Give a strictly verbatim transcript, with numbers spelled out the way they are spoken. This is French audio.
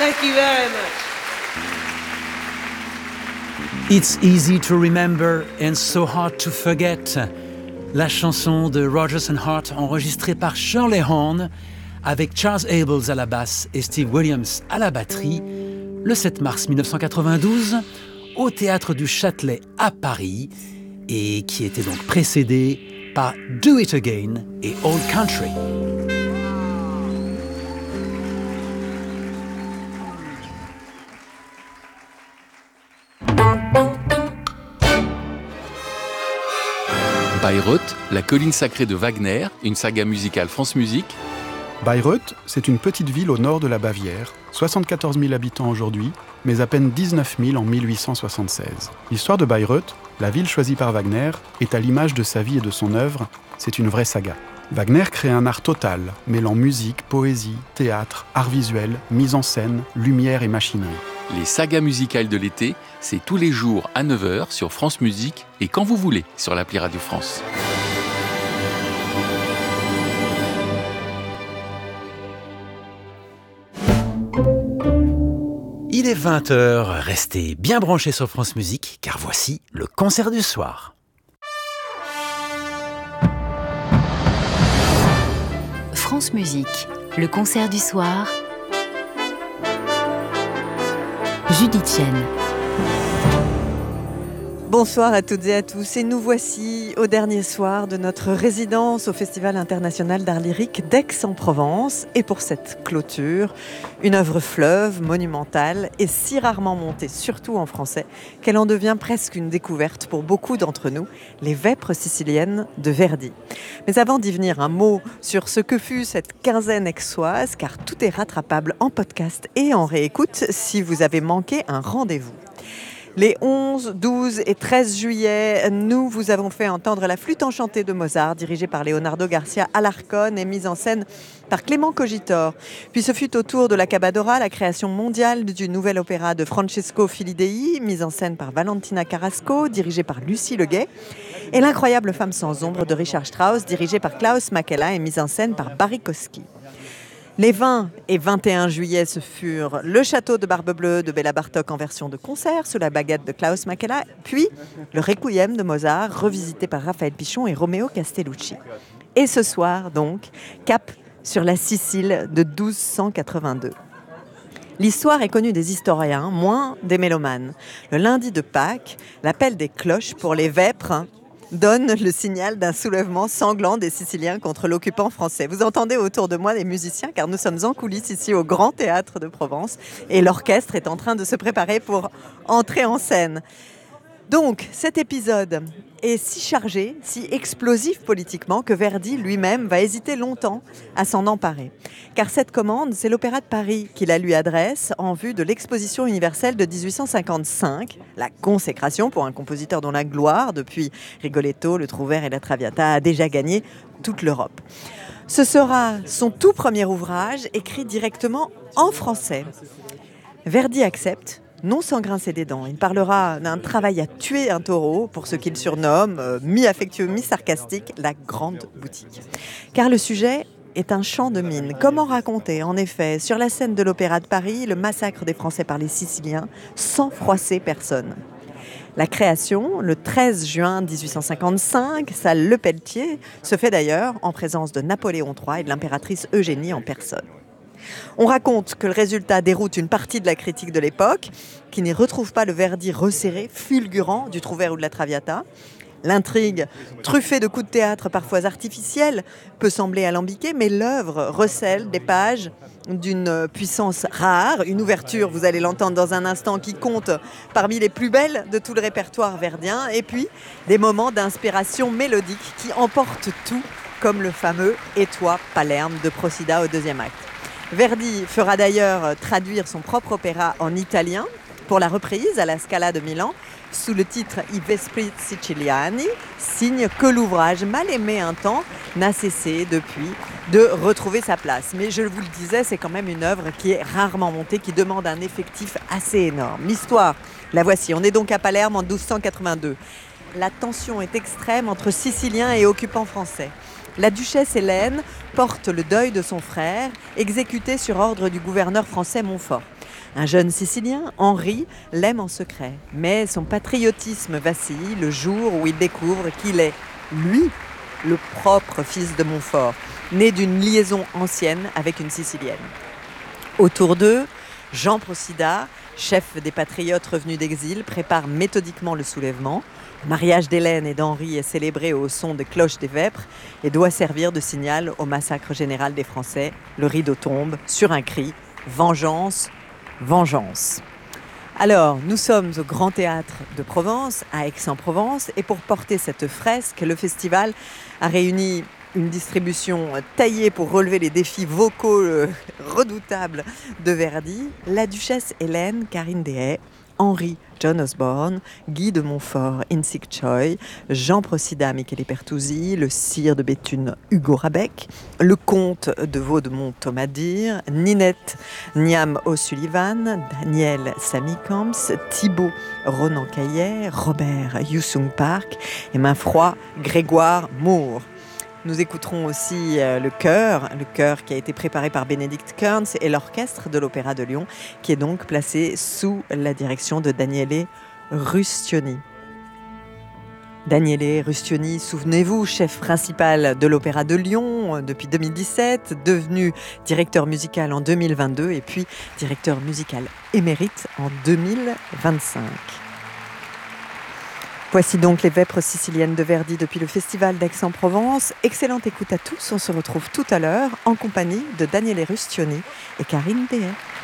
Thank you very much. It's easy to remember and so hard to forget. La chanson de Rodgers and Hart enregistrée par Shirley Horn avec Charles Abels à la basse et Steve Williams à la batterie le sept mars mille neuf cent quatre-vingt-douze au Théâtre du Châtelet à Paris et qui était donc précédée par Do It Again et Old Country. Bayreuth, la colline sacrée de Wagner, une saga musicale France Musique. Bayreuth, c'est une petite ville au nord de la Bavière, soixante-quatorze mille habitants aujourd'hui, mais à peine dix-neuf mille en mille huit cent soixante-seize. L'histoire de Bayreuth, la ville choisie par Wagner, est à l'image de sa vie et de son œuvre, c'est une vraie saga. Wagner crée un art total, mêlant musique, poésie, théâtre, art visuel, mise en scène, lumière et machinerie. Les sagas musicales de l'été, c'est tous les jours à neuf heures sur France Musique et quand vous voulez sur l'appli Radio France. Il est vingt heures, restez bien branchés sur France Musique car voici le concert du soir. France Musique, le concert du soir. Judith Chen. Bonsoir à toutes et à tous et nous voici au dernier soir de notre résidence au Festival international d'art lyrique d'Aix-en-Provence. Et pour cette clôture, une œuvre fleuve, monumentale et si rarement montée, surtout en français, qu'elle en devient presque une découverte pour beaucoup d'entre nous, les Vêpres siciliennes de Verdi. Mais avant d'y venir, un mot sur ce que fut cette quinzaine aixoise, car tout est rattrapable en podcast et en réécoute si vous avez manqué un rendez-vous. Les onze, douze et treize juillet, nous vous avons fait entendre la flûte enchantée de Mozart, dirigée par Leonardo Garcia Alarcón et mise en scène par Clément Cogitor. Puis ce fut au tour de la Cabadora, la création mondiale du nouvel opéra de Francesco Filidei, mise en scène par Valentina Carrasco, dirigée par Lucie Leguet, et l'incroyable Femme sans ombre de Richard Strauss, dirigée par Klaus Makela et mise en scène par Barry Kosky. Les vingt et vingt et un juillet, ce furent le château de Barbe-Bleue de Béla Bartók en version de concert sous la baguette de Klaus Makela, puis le Requiem de Mozart revisité par Raphaël Pichon et Romeo Castellucci. Et ce soir, donc, cap sur la Sicile de douze cent quatre-vingt-deux. L'histoire est connue des historiens, moins des mélomanes. Le lundi de Pâques, l'appel des cloches pour les vêpres donne le signal d'un soulèvement sanglant des Siciliens contre l'occupant français. Vous entendez autour de moi les musiciens, car nous sommes en coulisses ici au Grand Théâtre de Provence et l'orchestre est en train de se préparer pour entrer en scène. Donc, cet épisode est si chargé, si explosif politiquement que Verdi lui-même va hésiter longtemps à s'en emparer. Car cette commande, c'est l'Opéra de Paris qui la lui adresse en vue de l'exposition universelle de dix-huit cent cinquante-cinq, la consécration pour un compositeur dont la gloire, depuis Rigoletto, le Trouvère et la Traviata, a déjà gagné toute l'Europe. Ce sera son tout premier ouvrage, écrit directement en français. Verdi accepte, non sans grincer des dents. Il parlera d'un travail à tuer un taureau, pour ce qu'il surnomme, euh, mi-affectueux, mi-sarcastique, la grande boutique. Car le sujet est un champ de mine. Comment raconter, en effet, sur la scène de l'Opéra de Paris, le massacre des Français par les Siciliens, sans froisser personne ? La création, le treize juin dix-huit cent cinquante-cinq, salle Le Pelletier, se fait d'ailleurs en présence de Napoléon trois et de l'impératrice Eugénie en personne. On raconte que le résultat déroute une partie de la critique de l'époque, qui n'y retrouve pas le Verdi resserré, fulgurant du Trouvère ou de la Traviata. L'intrigue, truffée de coups de théâtre parfois artificiels, peut sembler alambiquée, mais l'œuvre recèle des pages d'une puissance rare, une ouverture, vous allez l'entendre dans un instant, qui compte parmi les plus belles de tout le répertoire verdien, et puis des moments d'inspiration mélodique qui emportent tout, comme le fameux « Et toi, Palerme » de Procida au deuxième acte. Verdi fera d'ailleurs traduire son propre opéra en italien pour la reprise à la Scala de Milan sous le titre I Vespri Siciliani, signe que l'ouvrage, mal aimé un temps, n'a cessé depuis de retrouver sa place. Mais je vous le disais, c'est quand même une œuvre qui est rarement montée, qui demande un effectif assez énorme. L'histoire, la voici. On est donc à Palerme en douze cent quatre-vingt-deux. La tension est extrême entre Siciliens et occupants français. La duchesse Hélène porte le deuil de son frère, exécuté sur ordre du gouverneur français Montfort. Un jeune Sicilien, Henri, l'aime en secret, mais son patriotisme vacille le jour où il découvre qu'il est, lui, le propre fils de Montfort, né d'une liaison ancienne avec une Sicilienne. Autour d'eux, Jean Procida, chef des patriotes revenus d'exil, prépare méthodiquement le soulèvement. Le mariage d'Hélène et d'Henri est célébré au son de cloches des Vêpres et doit servir de signal au massacre général des Français. Le rideau tombe sur un cri « Vengeance, vengeance ». Alors, nous sommes au Grand Théâtre de Provence, à Aix-en-Provence, et pour porter cette fresque, le festival a réuni une distribution taillée pour relever les défis vocaux redoutables de Verdi, la duchesse Hélène, Karine Dehaye, Henri, John Osborne, Guy de Montfort, Insik Choi, Jean Procida, Michele Pertusi, le sire de Béthune, Hugo Rabec, le comte de Vaudemont, Thomas Dיר, Ninette Niam O'Sullivan, Daniel Samy Camps, Thibaut Ronan Caillet, Robert Yousung Park et main froid Grégoire Moore. Nous écouterons aussi euh, le chœur, le chœur qui a été préparé par Bénédicte Kearns et l'orchestre de l'Opéra de Lyon, qui est donc placé sous la direction de Daniele Rustioni. Daniele Rustioni, souvenez-vous, chef principal de l'Opéra de Lyon depuis deux mille dix-sept, devenu directeur musical en deux mille vingt-deux et puis directeur musical émérite en deux mille vingt-cinq. Voici donc les Vêpres siciliennes de Verdi depuis le Festival d'Aix-en-Provence. Excellente écoute à tous, on se retrouve tout à l'heure en compagnie de Daniele Rustioni et Karine Dehaye.